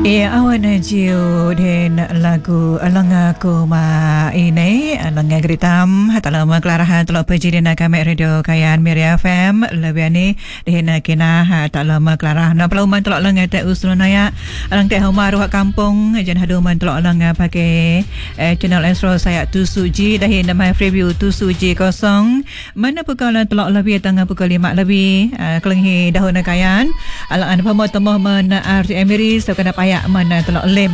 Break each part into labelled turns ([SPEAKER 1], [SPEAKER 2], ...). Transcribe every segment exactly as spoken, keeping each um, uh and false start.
[SPEAKER 1] Ya, awan jiu den lagu alanga ko ma ini alanga gritam hatala ma klarahan telo peji den kami radio kayan Miria F M lebih ni den kena hatala ma klarah na peluman telo langa te usulna ya alang te homaru kampung jan hadu man telo langa pakai channel Astro saya tu suji dah nama preview tu suji kosong mana pukul telo lebih tengah pukul lima lebih kelenghi dahun kayan alang an pamo temo men R T Emiri so kena payah mana telok lem.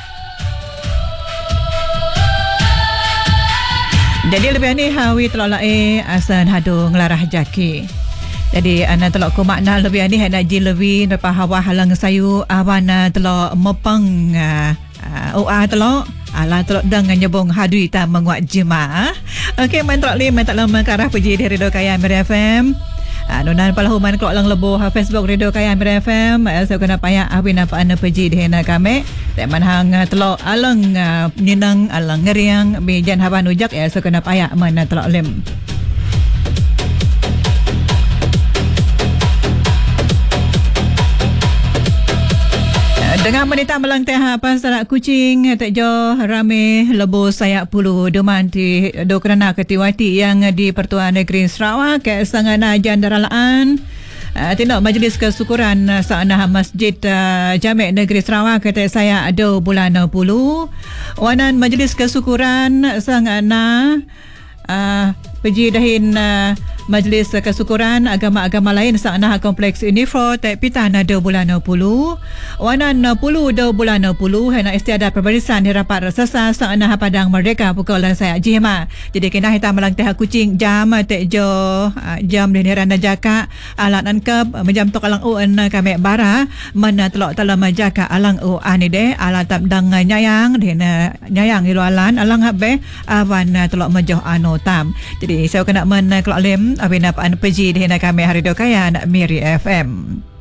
[SPEAKER 1] Jadi lebih ni hawi telok lae asan hadu ngelarah jaki. Jadi ana telok ko makna lebih ni hana ji lebih depa hawa halang sayu awana telok mepang uh, oa telok ala telok dengan nyebong hadui ta menguat jemaah. Okey man telok lem tak lama karah puji di Radio Kaya Miria F M. Nunan palahuman kelok lang lebo Facebook Radio Kaya Miria F M saya kena payah awin apa anda pergi di hena kami tak manhang telok alang ninang alang ngeriang bijan haban ujak ya saya kena payah mana telok lem. Dengan menita melang teh pasar kucing tak jauh rame lebo sayak puluh deman di do kerana ketiwati yang di Pertuan Negeri Sarawak ke sangana jandaralaan uh, tindak majlis kesyukuran uh, saanah Masjid uh, Jamek Negeri Sarawak kata saya ada bulan puluh wanan majlis kesyukuran sangana uh, pergi dahin uh, Majlis Kesyukuran agama-agama lain saanah kompleks Unifro tak pita ada bulan enam puluh wanan enam puluh do bulan enam puluh hena istiadat perbarisan di rapat rasasa saanah Padang Merdeka pukul saya jima jadi kena hitam melang teh kucing jam tak jo jam di nerana jaka alat angkap menjam tok alang un kami bara mana telok dalam jaka alang u ani de alat tap dang nyayang di nyayang ilualan alang habe awan telok menjoh anu tam jadi saya kena men kelak lem abina pan peji di hena kami hari do kaya Miria F M.